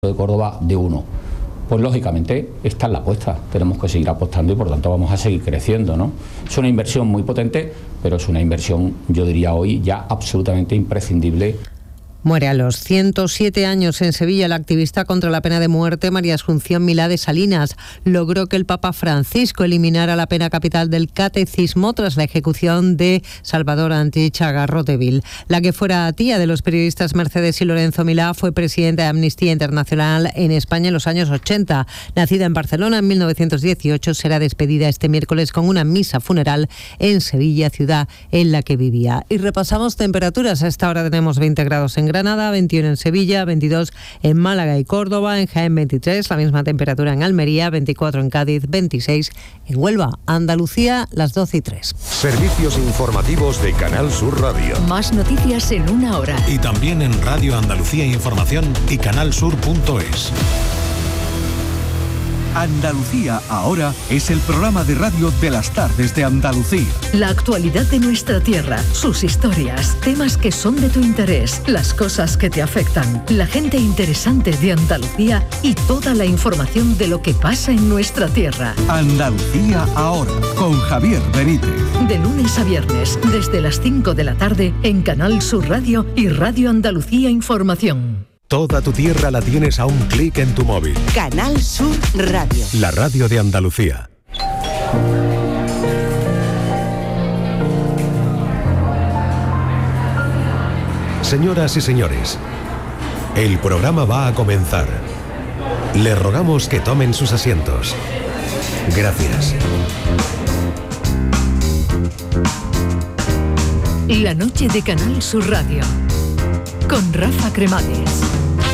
de Córdoba de 1. Pues lógicamente esta es la apuesta, tenemos que seguir apostando y por tanto vamos a seguir creciendo, ¿no? Es una inversión muy potente, pero es una inversión, yo diría hoy, ya absolutamente imprescindible. Muere a los 107 años en Sevilla la activista contra la pena de muerte María Asunción Milá de Salinas. Logró que el Papa Francisco eliminara la pena capital del catecismo tras la ejecución de Salvador Antich Garroteville. La que fuera tía de los periodistas Mercedes y Lorenzo Milá fue presidenta de Amnistía Internacional en España en los años 80. Nacida en Barcelona en 1918, será despedida este miércoles con una misa funeral en Sevilla, ciudad en la que vivía. Y repasamos temperaturas. A esta hora tenemos 20 grados en Granada, 21 en Sevilla, 22 en Málaga y Córdoba, en Jaén 23, la misma temperatura en Almería, 24 en Cádiz, 26 en Huelva, Andalucía, las 12:03. Servicios informativos de Canal Sur Radio. Más noticias en una hora. Y también en Radio Andalucía Información y canalsur.es. Andalucía ahora es el programa de radio de las tardes de Andalucía. La actualidad de nuestra tierra, sus historias, temas que son de tu interés, las cosas que te afectan, la gente interesante de Andalucía y toda la información de lo que pasa en nuestra tierra. Andalucía ahora, con Javier Benítez. De lunes a viernes, desde las 5 de la tarde, en Canal Sur Radio y Radio Andalucía Información. Toda tu tierra la tienes a un clic en tu móvil. Canal Sur Radio. La radio de Andalucía. Señoras y señores, el programa va a comenzar. Les rogamos que tomen sus asientos. Gracias. La noche de Canal Sur Radio, con Rafa Cremades.